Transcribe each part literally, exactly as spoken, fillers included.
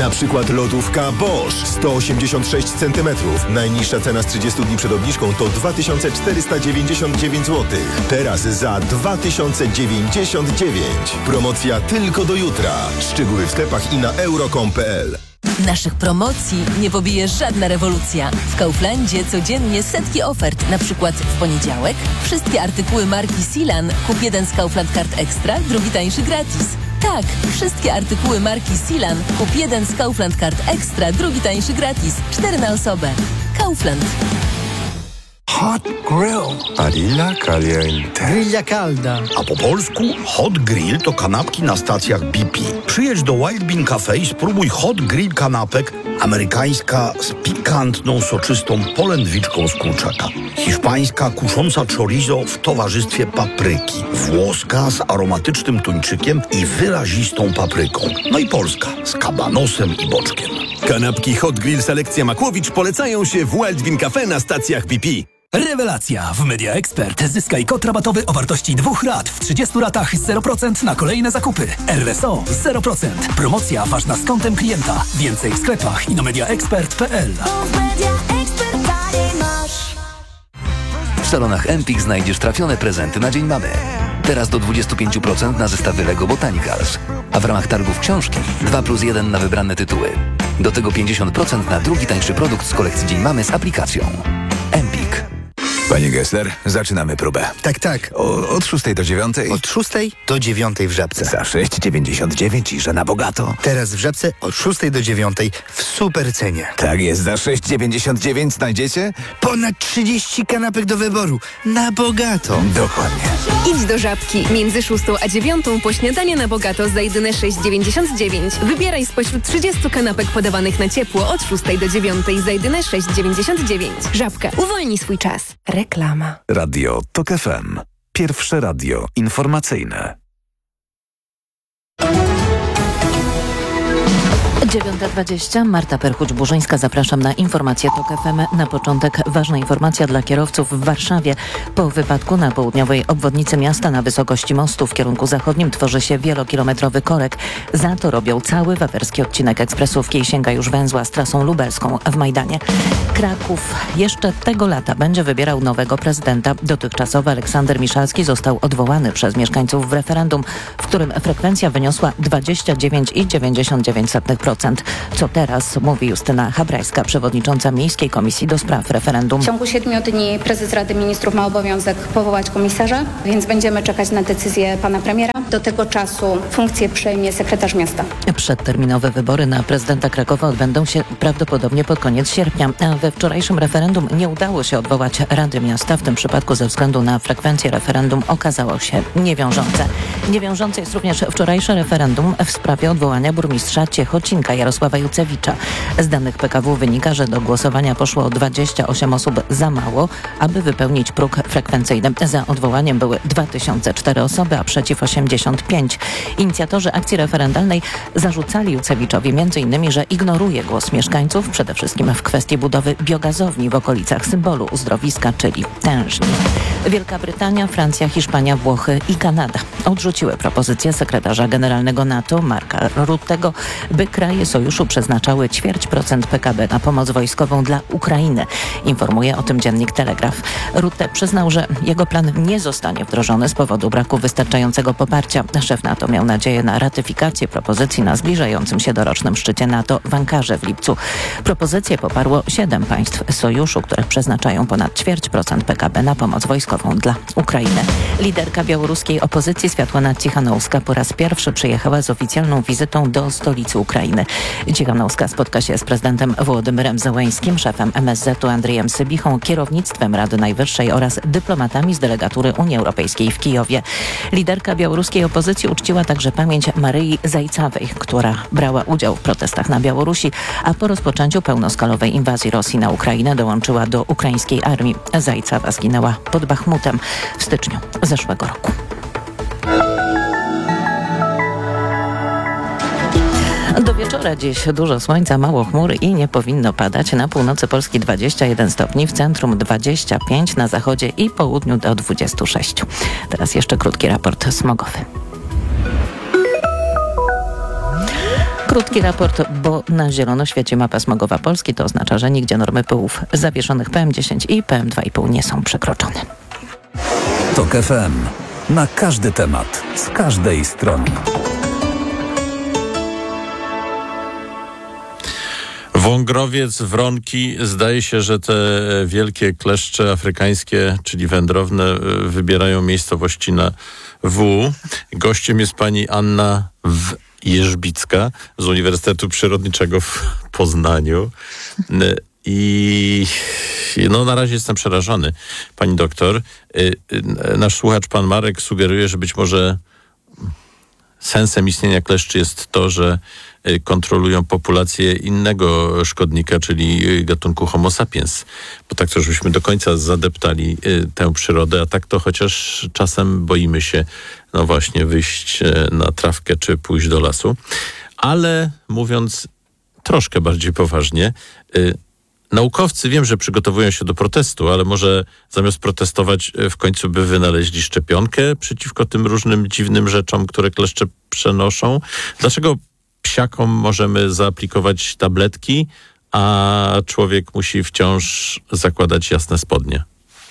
Na przykład lodówka Bosch sto osiemdziesiąt sześć centymetrów. Najniższa cena z trzydziestu dni przed obniżką to dwa tysiące czterysta dziewięćdziesiąt dziewięć złotych. Teraz za dwa tysiące dziewięćdziesiąt dziewięć. Promocja tylko do jutra. Szczegóły w sklepach i na euro kropka com kropka p l. Naszych promocji nie pobije żadna rewolucja. W Kauflandzie codziennie setki ofert. Na przykład w poniedziałek wszystkie artykuły marki Silan. Kup jeden z Kaufland Card Extra, drugi tańszy gratis. Tak, wszystkie artykuły marki Silan. Kup jeden z Kaufland Card Extra, drugi tańszy gratis. Cztery na osobę. Kaufland. Hot grill. Parilla caliente. Grilla calda. A po polsku hot grill to kanapki na stacjach B P. Przyjedź do Wild Bean Cafe i spróbuj hot grill kanapek. Amerykańska z pikantną, soczystą polędwiczką z kurczaka. Hiszpańska kusząca chorizo w towarzystwie papryki. Włoska z aromatycznym tuńczykiem i wyrazistą papryką. No i polska z kabanosem i boczkiem. Kanapki Hot Grill Selekcja Makłowicz polecają się w Wild Bean Cafe na stacjach B P. Rewelacja! W Media Expert zyskaj kod rabatowy o wartości dwóch rat w trzydziestu ratach zero procent na kolejne zakupy. R S O zero procent. Promocja ważna z kontem klienta. Więcej w sklepach i na media expert kropka p l. W salonach Empik znajdziesz trafione prezenty na Dzień Mamy. Teraz do dwadzieścia pięć procent na zestawy Lego Botanicals. A w ramach targów książki dwa plus jeden na wybrane tytuły. Do tego pięćdziesiąt procent na drugi tańszy produkt z kolekcji Dzień Mamy z aplikacją. Empik. Panie Gessler, zaczynamy próbę. Tak, tak. O, od szóstej do dziewiątej. Od szóstej do dziewiątej w Żabce. Za sześć dziewięćdziesiąt dziewięć i że na bogato. Teraz w Żabce od szóstej do dziewiątej w super cenie. Tak jest, za sześć dziewięćdziesiąt dziewięć znajdziecie Ponad trzydzieści kanapek do wyboru. Na bogato. Dokładnie. Idź do Żabki. Między szóstą a dziewiątą po śniadanie na bogato za jedyne sześć dziewięćdziesiąt dziewięć. Wybieraj spośród trzydziestu kanapek podawanych na ciepło od szóstej do dziewiątej za jedyne sześć dziewięćdziesiąt dziewięć. Żabka. Uwolnij swój czas. Reklama. Radio Tok F M. Pierwsze radio informacyjne. dziewiąta dwadzieścia. Marta Perchuć-Burzyńska. Zapraszam na informację Tok F M. Na początek ważna informacja dla kierowców w Warszawie. Po wypadku na południowej obwodnicy miasta na wysokości mostu w kierunku zachodnim tworzy się wielokilometrowy korek. Za to robią cały wawerski odcinek ekspresówki i sięga już węzła z trasą lubelską w Majdanie. Kraków jeszcze tego lata będzie wybierał nowego prezydenta. Dotychczasowy Aleksander Miszalski został odwołany przez mieszkańców w referendum, w którym frekwencja wyniosła dwadzieścia dziewięć przecinek dziewięćdziesiąt dziewięć procent. Co teraz, mówi Justyna Habrajska, przewodnicząca Miejskiej Komisji do Spraw Referendum. W ciągu siedmiu dni prezes Rady Ministrów ma obowiązek powołać komisarza, więc będziemy czekać na decyzję pana premiera. Do tego czasu funkcję przejmie sekretarz miasta. Przedterminowe wybory na prezydenta Krakowa odbędą się prawdopodobnie pod koniec sierpnia. A we wczorajszym referendum nie udało się odwołać Rady Miasta. W tym przypadku ze względu na frekwencję referendum okazało się niewiążące. Niewiążące jest również wczorajsze referendum w sprawie odwołania burmistrza Ciechocinka Jarosława Jucewicza. Z danych P K W wynika, że do głosowania poszło dwadzieścia osiem osób za mało, aby wypełnić próg frekwencyjny. Za odwołaniem były dwa tysiące cztery osoby, a przeciw osiemdziesiąt pięć. Inicjatorzy akcji referendalnej zarzucali Jucewiczowi m in, że ignoruje głos mieszkańców, przede wszystkim w kwestii budowy biogazowni w okolicach symbolu uzdrowiska, czyli tężni. Wielka Brytania, Francja, Hiszpania, Włochy i Kanada odrzuciły propozycję sekretarza generalnego NATO Marka Ruttego, by kraje sojuszu przeznaczały ćwierć procent P K B na pomoc wojskową dla Ukrainy. Informuje o tym dziennik Telegraf. Rutte przyznał, że jego plan nie zostanie wdrożony z powodu braku wystarczającego poparcia. Szef NATO miał nadzieję na ratyfikację propozycji na zbliżającym się dorocznym szczycie NATO w Ankarze w lipcu. Propozycję poparło siedem państw sojuszu, które przeznaczają ponad ćwierć procent P K B na pomoc wojskową dla Ukrainy. Liderka białoruskiej opozycji Światłana Cichanouska po raz pierwszy przyjechała z oficjalną wizytą do stolicy Ukrainy. Cichanouska spotka się z prezydentem Wołodymyrem Zełeńskim, szefem M S Z u Andrzejem Sybichą, kierownictwem Rady Najwyższej oraz dyplomatami z delegatury Unii Europejskiej w Kijowie. Liderka białoruskiej opozycji uczciła także pamięć Maryi Zajcawej, która brała udział w protestach na Białorusi, a po rozpoczęciu pełnoskalowej inwazji Rosji na Ukrainę dołączyła do ukraińskiej armii. Zajcawa zginęła pod Bachmutem w styczniu zeszłego roku. Do wieczora dziś dużo słońca, mało chmur i nie powinno padać. Na północy Polski dwadzieścia jeden stopni, w centrum dwadzieścia pięć, na zachodzie i południu do dwudziestu sześciu. Teraz jeszcze krótki raport smogowy. Krótki raport, bo na zielono świeci mapa smogowa Polski. To oznacza, że nigdzie normy pyłów zawieszonych P M dziesięć i P M dwa i pół nie są przekroczone. Tok F M. Na każdy temat, z każdej strony. Wągrowiec, wronki. Zdaje się, że te wielkie kleszcze afrykańskie, czyli wędrowne, wybierają miejscowości na W. Gościem jest pani Anna w Jerzbicka z Uniwersytetu Przyrodniczego w Poznaniu. I no na razie jestem przerażony, pani doktor. Nasz słuchacz, pan Marek, sugeruje, że być może sensem istnienia kleszczy jest to, że kontrolują populację innego szkodnika, czyli gatunku Homo sapiens. Bo tak to, żebyśmy do końca zadeptali tę przyrodę, a tak to chociaż czasem boimy się, no właśnie, wyjść na trawkę czy pójść do lasu. Ale mówiąc troszkę bardziej poważnie, naukowcy wiem, że przygotowują się do protestu, ale może zamiast protestować w końcu by wynaleźli szczepionkę przeciwko tym różnym dziwnym rzeczom, które kleszcze przenoszą. Dlaczego psiakom możemy zaaplikować tabletki, a człowiek musi wciąż zakładać jasne spodnie?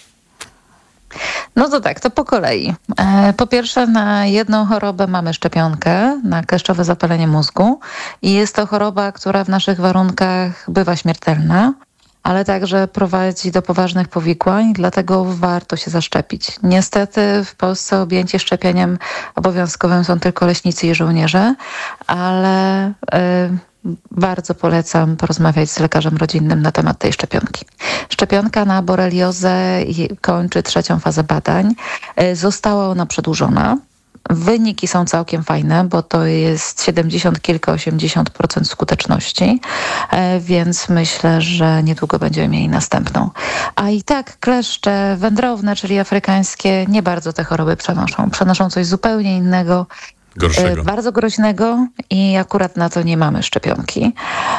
No to tak, to po kolei. Po pierwsze, na jedną chorobę mamy szczepionkę, na kleszczowe zapalenie mózgu i jest to choroba, która w naszych warunkach bywa śmiertelna, ale także prowadzi do poważnych powikłań, dlatego warto się zaszczepić. Niestety w Polsce objęci szczepieniem obowiązkowym są tylko leśnicy i żołnierze, ale y, bardzo polecam porozmawiać z lekarzem rodzinnym na temat tej szczepionki. Szczepionka na boreliozę kończy trzecią fazę badań. Y, została ona przedłużona. Wyniki są całkiem fajne, bo to jest siedemdziesiąt kilka, osiemdziesiąt procent skuteczności, więc myślę, że niedługo będziemy mieli następną. A i tak kleszcze wędrowne, czyli afrykańskie, nie bardzo te choroby przenoszą. Przenoszą coś zupełnie innego. Gorszego. Bardzo groźnego i akurat na to nie mamy szczepionki.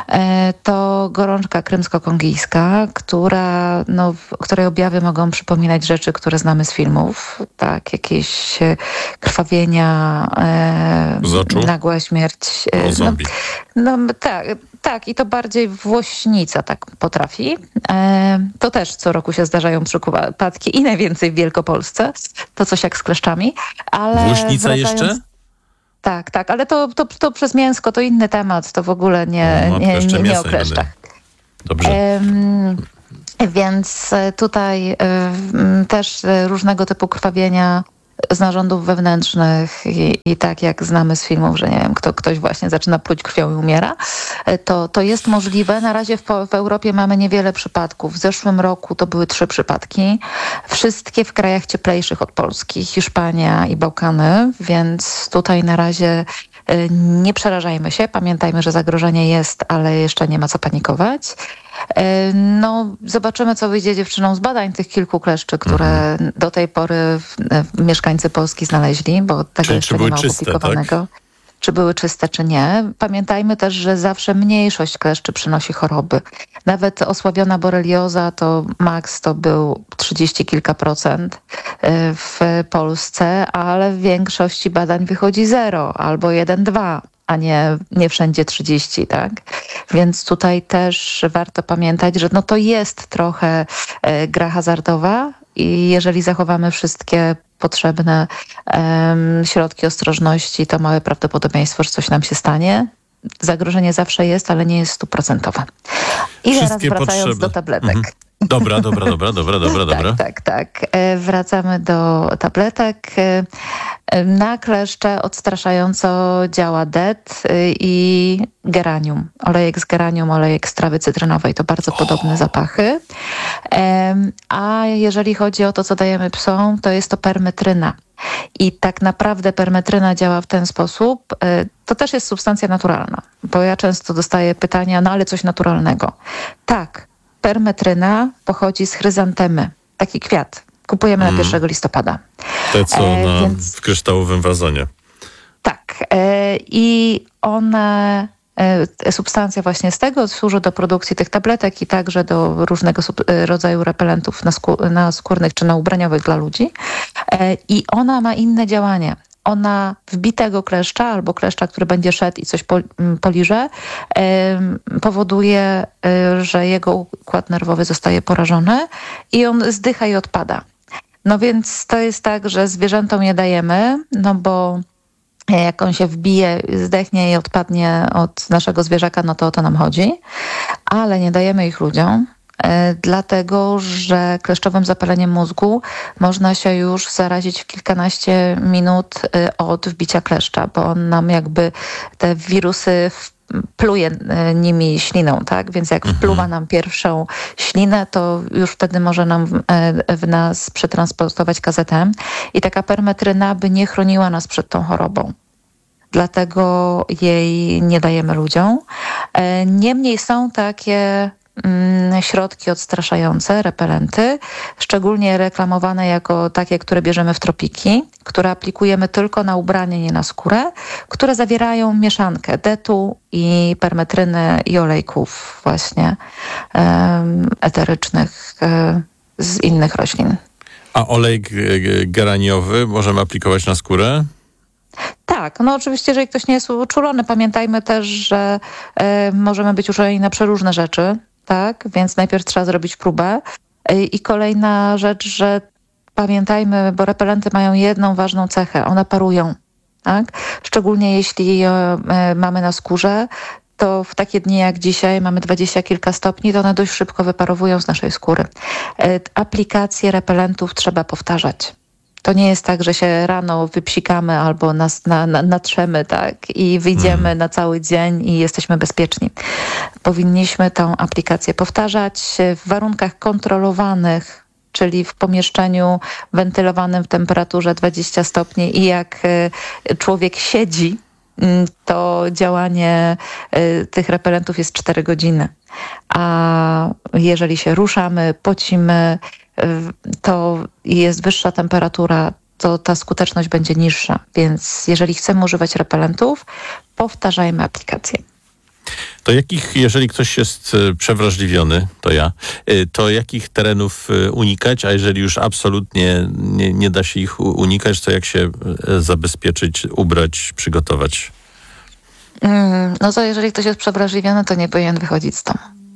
To gorączka krymsko-kongijska, która, no, której objawy mogą przypominać rzeczy, które znamy z filmów. Tak, jakieś krwawienia, z oczu? Nagła śmierć. O, zombie. No, no tak, tak, i to bardziej włośnica tak potrafi. To też co roku się zdarzają przypadki i najwięcej w Wielkopolsce. To coś jak z kleszczami. Ale włośnica wracając... jeszcze? Tak, tak, ale to, to, to przez mięsko to inny temat, to w ogóle nie, no, nie, nie, nie o kleszczach. Dobrze. Um, więc tutaj um, też różnego typu krwawienia z narządów wewnętrznych i, i tak jak znamy z filmów, że nie wiem, kto, ktoś właśnie zaczyna pluć krwią i umiera, to, to jest możliwe. Na razie w, w Europie mamy niewiele przypadków. W zeszłym roku to były trzy przypadki. Wszystkie w krajach cieplejszych od Polski, Hiszpania i Bałkany, więc tutaj na razie nie przerażajmy się. Pamiętajmy, że zagrożenie jest, ale jeszcze nie ma co panikować. No, zobaczymy, co wyjdzie dziewczynom z badań tych kilku kleszczy, które mhm. do tej pory w, w mieszkańcy Polski znaleźli, bo tego Czyli jeszcze nie ma opublikowanego. Tak? Czy były czyste, czy nie. Pamiętajmy też, że zawsze mniejszość kleszczy przynosi choroby. Nawet osłabiona borelioza to maks to był trzydzieści kilka procent w Polsce, ale w większości badań wychodzi zero albo jeden, dwa, a nie, nie wszędzie trzydzieści, tak? Więc tutaj też warto pamiętać, że no to jest trochę gra hazardowa i jeżeli zachowamy wszystkie potrzebne um, środki ostrożności, to małe prawdopodobieństwo, że coś nam się stanie. Zagrożenie zawsze jest, ale nie jest stuprocentowe. I Wszystkie teraz wracając potrzebne. do tabletek. Mhm. Dobra, dobra, dobra, dobra, dobra, dobra. Tak, tak, tak. Wracamy do tabletek. Na kleszcze odstraszająco działa D E T i geranium. Olejek z geranium, olejek z trawy cytrynowej. To bardzo podobne zapachy. A jeżeli chodzi o to, co dajemy psom, to jest to permetryna. I tak naprawdę permetryna działa w ten sposób. To też jest substancja naturalna, bo ja często dostaję pytania, no ale coś naturalnego. Tak, permetryna pochodzi z chryzantemy. Taki kwiat. Kupujemy mm. na pierwszego listopada. Te, co e, na, więc... w kryształowym wazonie. Tak. E, I one... Substancja właśnie z tego służy do produkcji tych tabletek i także do różnego rodzaju repelentów naskórnych czy naubraniowych dla ludzi. I ona ma inne działanie. ona wbitego kleszcza albo kleszcza, który będzie szedł i coś poliże, powoduje, że jego układ nerwowy zostaje porażony i on zdycha i odpada. No więc to jest tak, że zwierzętom nie dajemy, no bo jak on się wbije, zdechnie i odpadnie od naszego zwierzaka, no to o to nam chodzi. Ale nie dajemy ich ludziom, dlatego że kleszczowym zapaleniem mózgu można się już zarazić w kilkanaście minut od wbicia kleszcza, bo on nam jakby te wirusy pluje nimi śliną, tak? Więc jak wpluwa nam pierwszą ślinę, to już wtedy może nam w nas przetransportować K Z M i taka permetryna by nie chroniła nas przed tą chorobą. Dlatego jej nie dajemy ludziom. Niemniej są takie środki odstraszające, repelenty, szczególnie reklamowane jako takie, które bierzemy w tropiki, które aplikujemy tylko na ubranie, nie na skórę, które zawierają mieszankę detu i permetryny i olejków właśnie um, eterycznych um, z innych roślin. A olej geraniowy możemy aplikować na skórę? Tak, no oczywiście, jeżeli ktoś nie jest uczulony, pamiętajmy też, że y, możemy być uczuleni na przeróżne rzeczy, tak, więc najpierw trzeba zrobić próbę. Y, I kolejna rzecz, że pamiętajmy, bo repelenty mają jedną ważną cechę, one parują, tak? Szczególnie jeśli y, y, mamy na skórze, to w takie dni jak dzisiaj mamy dwadzieścia kilka stopni, to one dość szybko wyparowują z naszej skóry. Y, aplikacje repelentów trzeba powtarzać. To nie jest tak, że się rano wypsikamy albo nas na, na, natrzemy, tak, i wyjdziemy hmm. na cały dzień i jesteśmy bezpieczni. Powinniśmy tę aplikację powtarzać w warunkach kontrolowanych, czyli w pomieszczeniu wentylowanym w temperaturze dwadzieścia stopni i jak człowiek siedzi, to działanie tych repelentów jest cztery godziny. A jeżeli się ruszamy, pocimy, to jest wyższa temperatura, to ta skuteczność będzie niższa. Więc jeżeli chcemy używać repelentów, powtarzajmy aplikację. To jakich, jeżeli ktoś jest przewrażliwiony, to ja, to jakich terenów unikać, a jeżeli już absolutnie nie, nie da się ich unikać, to jak się zabezpieczyć, ubrać, przygotować? Mm, no to jeżeli ktoś jest przewrażliwiony, to nie powinien wychodzić z domu.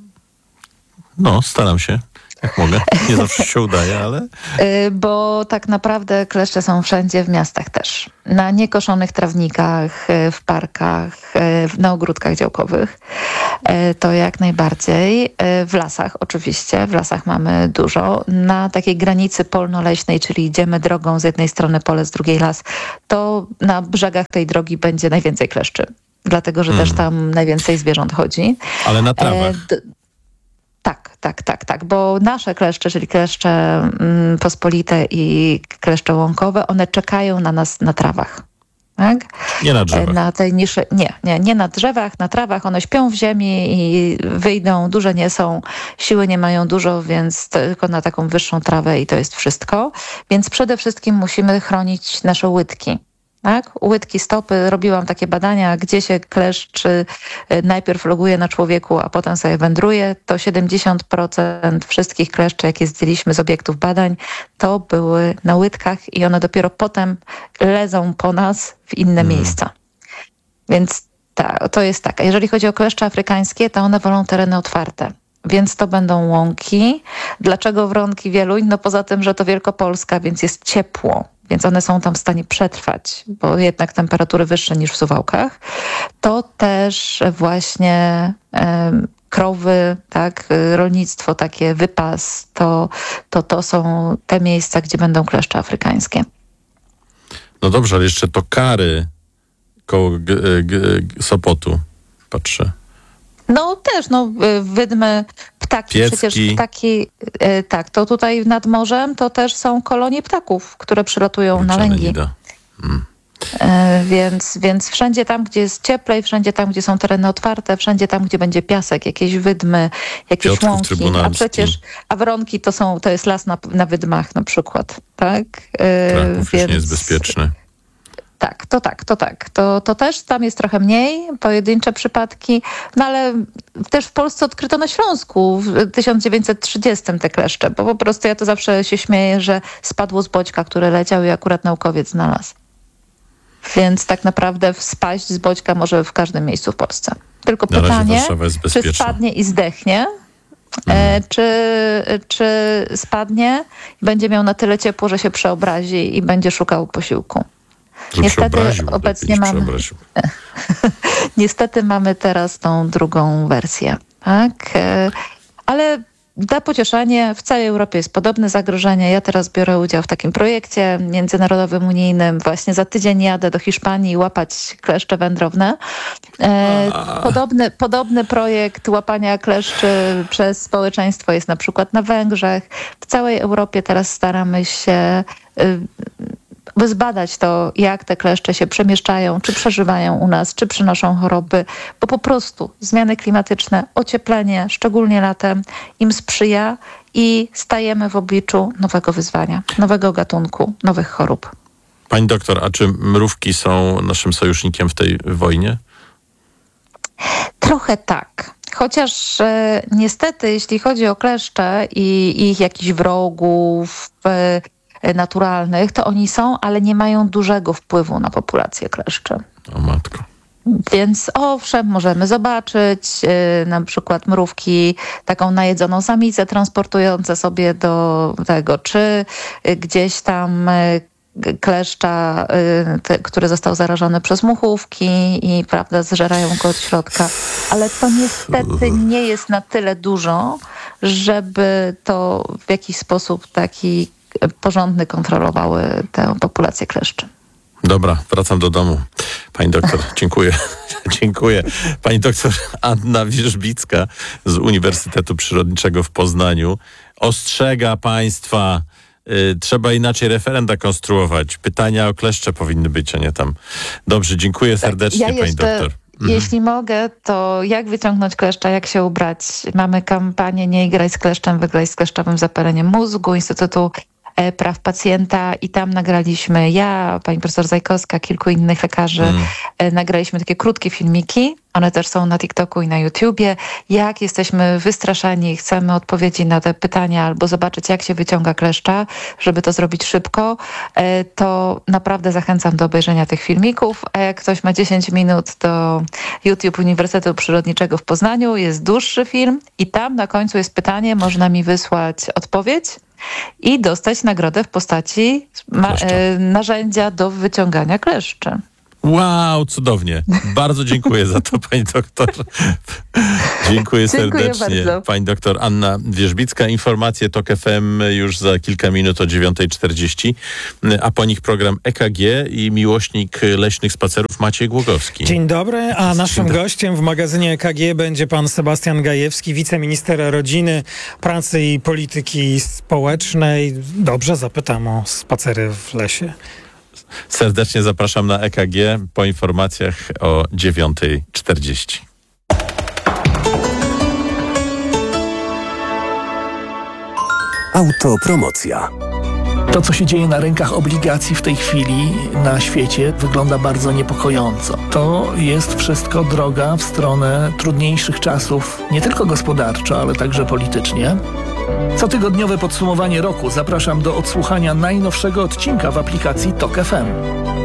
No, staram się. Jak mogę. Nie zawsze się udaje, ale... Bo tak naprawdę kleszcze są wszędzie, w miastach też. Na niekoszonych trawnikach, w parkach, na ogródkach działkowych. To jak najbardziej. W lasach oczywiście, w lasach mamy dużo. Na takiej granicy polno-leśnej, czyli idziemy drogą z jednej strony pole, z drugiej las, to na brzegach tej drogi będzie najwięcej kleszczy. Dlatego, że hmm. też tam najwięcej zwierząt chodzi. Ale na trawach. D- Tak, tak, tak, tak, bo nasze kleszcze, czyli kleszcze mm, pospolite i kleszcze łąkowe, one czekają na nas na trawach. Tak? Nie na drzewach. Na tej niszy, nie, nie, nie na drzewach, na trawach. One śpią w ziemi i wyjdą, duże nie są, siły nie mają dużo, więc tylko na taką wyższą trawę i to jest wszystko. Więc przede wszystkim musimy chronić nasze łydki. Tak? Łydki, stopy, robiłam takie badania, gdzie się kleszcz najpierw loguje na człowieku, a potem sobie wędruje. To siedemdziesiąt procent wszystkich kleszczy, jakie zdjęliśmy z obiektów badań, to były na łydkach i one dopiero potem lezą po nas w inne hmm. miejsca. Więc ta, to jest tak. A jeżeli chodzi o kleszcze afrykańskie, to one wolą tereny otwarte. Więc to będą łąki. Dlaczego wronki Wieluń? No poza tym, że to Wielkopolska, więc jest ciepło. Więc one są tam w stanie przetrwać, bo jednak temperatury wyższe niż w Suwałkach. To też właśnie um, krowy, tak, rolnictwo, takie wypas, to, to, to są te miejsca, gdzie będą kleszcze afrykańskie. No dobrze, ale jeszcze to Kary koło g- g- Sopotu, patrzę. No też, no wydmy, ptaki, Piecki. Przecież ptaki, e, tak, to tutaj nad morzem to też są kolonie ptaków, które przylatują na lęgi. Hmm. E, więc, więc wszędzie tam, gdzie jest cieplej, wszędzie tam, gdzie są tereny otwarte, wszędzie tam, gdzie będzie piasek, jakieś wydmy, jakieś Piotrków łąki, a przecież a wronki to są, to jest las na, na wydmach na przykład, tak? E, Kraków więc... nie jest bezpieczny. Tak, to tak, to tak. To, to też tam jest trochę mniej, pojedyncze przypadki, no ale też w Polsce odkryto na Śląsku w tysiąc dziewięćset trzydziestym te kleszcze, bo po prostu ja to zawsze się śmieję, że spadło z boćka, który leciał i akurat naukowiec znalazł. Więc tak naprawdę spaść z bodźka może w każdym miejscu w Polsce. Tylko Na razie pytanie, Warszawa jest czy bezpieczna. spadnie i zdechnie, e, czy, czy spadnie i będzie miał na tyle ciepło, że się przeobrazi i będzie szukał posiłku. Żeby Niestety przeobraził, obecnie lepiej niż mamy, przeobraził. niestety mamy teraz tą drugą wersję, tak? E, Ale da pocieszenie, w całej Europie jest podobne zagrożenie. Ja teraz biorę udział w takim projekcie międzynarodowym, unijnym. Właśnie za tydzień jadę do Hiszpanii łapać kleszcze wędrowne. E, podobny, podobny projekt łapania kleszczy przez społeczeństwo jest na przykład na Węgrzech. W całej Europie teraz staramy się y, by zbadać to, jak te kleszcze się przemieszczają, czy przeżywają u nas, czy przynoszą choroby, bo po prostu zmiany klimatyczne, ocieplenie, szczególnie latem, im sprzyja i stajemy w obliczu nowego wyzwania, nowego gatunku, nowych chorób. Pani doktor, a czy mrówki są naszym sojusznikiem w tej wojnie? Trochę tak. Chociaż e, niestety, jeśli chodzi o kleszcze i ich jakichś wrogów e, naturalnych, to oni są, ale nie mają dużego wpływu na populację kleszczy. O matko. Więc owszem, możemy zobaczyć yy, na przykład mrówki, taką najedzoną samicę transportujące sobie do tego, czy y, gdzieś tam y, kleszcza, y, te, który został zarażony przez muchówki i prawda, zżerają go od środka. Ale to niestety nie jest na tyle dużo, żeby to w jakiś sposób taki porządny kontrolowały tę populację kleszczy. Dobra, wracam do domu. Pani doktor, dziękuję. Dziękuję. Pani doktor Anna Wierzbicka z Uniwersytetu Przyrodniczego w Poznaniu ostrzega państwa, y, trzeba inaczej referenda konstruować. Pytania o kleszcze powinny być, a nie tam. Dobrze, dziękuję serdecznie, ja pani jeszcze, doktor. Jeśli mogę, to jak wyciągnąć kleszcza, jak się ubrać? Mamy kampanię Nie graj z kleszczem, wygraj z kleszczowym zapaleniem mózgu Instytutu Praw Pacjenta i tam nagraliśmy, ja, pani profesor Zajkowska, kilku innych lekarzy, mm. nagraliśmy takie krótkie filmiki, one też są na TikToku i na YouTubie. Jak jesteśmy wystraszeni, chcemy odpowiedzi na te pytania albo zobaczyć, jak się wyciąga kleszcza, żeby to zrobić szybko, to naprawdę zachęcam do obejrzenia tych filmików. A jak ktoś ma dziesięć minut, to YouTube Uniwersytetu Przyrodniczego w Poznaniu, jest dłuższy film i tam na końcu jest pytanie, można mi wysłać odpowiedź i dostać nagrodę w postaci ma- e, narzędzia do wyciągania kleszczy. Wow, cudownie. Bardzo dziękuję za to, pani doktor. Dziękuję serdecznie. Dziękuję bardzo. Pani doktor Anna Wierzbicka. Informacje TOK F M już za kilka minut o dziewiąta czterdzieści, a po nich program E K G i miłośnik leśnych spacerów Maciej Głogowski. Dzień dobry, a naszym gościem w magazynie E K G będzie pan Sebastian Gajewski, wiceminister rodziny, pracy i polityki społecznej. Dobrze, zapytam o spacery w lesie. Serdecznie zapraszam na E K G po informacjach o dziewiąta czterdzieści. Autopromocja. To, co się dzieje na rynkach obligacji w tej chwili na świecie, wygląda bardzo niepokojąco. To jest wszystko droga w stronę trudniejszych czasów, nie tylko gospodarczo, ale także politycznie. Cotygodniowe podsumowanie roku zapraszam do odsłuchania najnowszego odcinka w aplikacji TOK F M.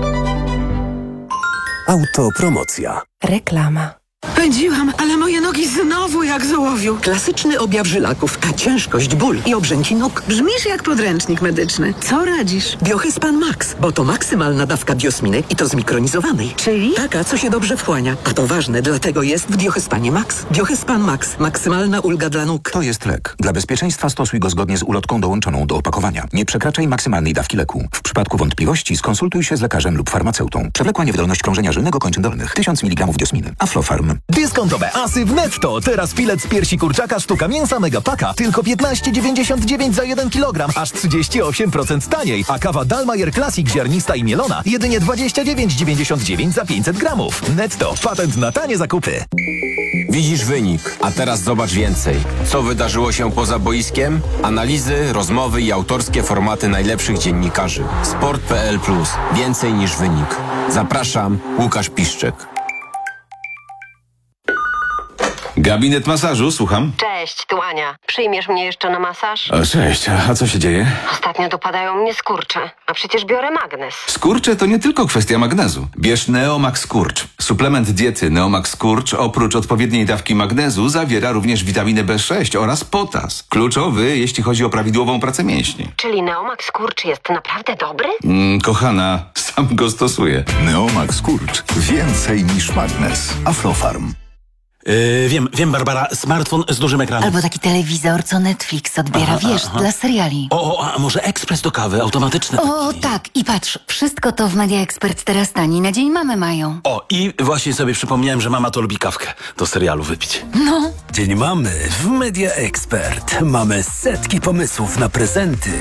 Autopromocja. Reklama. Pędziłam, ale moje nogi znowu jak z ołowiu. Klasyczny objaw żylaków, a ciężkość, ból i obrzęki nóg. Brzmisz jak podręcznik medyczny. Co radzisz? Biohyspan Max, bo to maksymalna dawka biosminy i to zmikronizowanej. Czyli? Taka, co się dobrze wchłania. A to ważne, dlatego jest w Biohyspanie Max. Biohyspan Max. Maksymalna ulga dla nóg. To jest lek. Dla bezpieczeństwa stosuj go zgodnie z ulotką dołączoną do opakowania. Nie przekraczaj maksymalnej dawki leku. W przypadku wątpliwości skonsultuj się z lekarzem lub farmaceutą. Przewlekła niewydolność krążenia żylnego kończyn dolnych. tysiąc miligramów diosminy. Aflofarm. Dyskontowe asy w Netto. Teraz filet z piersi kurczaka, sztuka mięsa Megapaka. Tylko piętnaście dziewięćdziesiąt dziewięć za jeden kilogram. Aż trzydzieści osiem procent taniej. A kawa Dalmayer Classic ziarnista i mielona jedynie dwadzieścia dziewięć dziewięćdziesiąt dziewięć za pięćset gramów. Netto. Patent na tanie zakupy. Widzisz wynik, a teraz zobacz więcej. Co wydarzyło się poza boiskiem? Analizy, rozmowy i autorskie formaty najlepszych dziennikarzy. sport kropka p l plus. Więcej niż wynik. Zapraszam, Łukasz Piszczek. Gabinet masażu, słucham. Cześć, tu Ania. Przyjmiesz mnie jeszcze na masaż? O, cześć, a co się dzieje? Ostatnio dopadają mnie skurcze, a przecież biorę magnes. Skurcze to nie tylko kwestia magnezu. Bierz Neomax Skurcz. Suplement diety Neomax Skurcz oprócz odpowiedniej dawki magnezu zawiera również witaminę B sześć oraz potas. Kluczowy, jeśli chodzi o prawidłową pracę mięśni. Czyli Neomax Skurcz jest naprawdę dobry? Mm, kochana, sam go stosuję. Neomax Skurcz. Więcej niż magnes. Aflofarm. Yy, wiem, wiem, Barbara, smartfon z dużym ekranem. Albo taki telewizor, co Netflix odbiera, Aha, wiesz, aha. dla seriali. O, o, a może ekspres do kawy, automatyczny? O, tak, i patrz, wszystko to w Media Expert teraz tani na dzień mamy mają. O, i właśnie sobie przypomniałem, że mama to lubi kawkę do serialu wypić. No. Dzień mamy w Media Expert. Mamy setki pomysłów na prezenty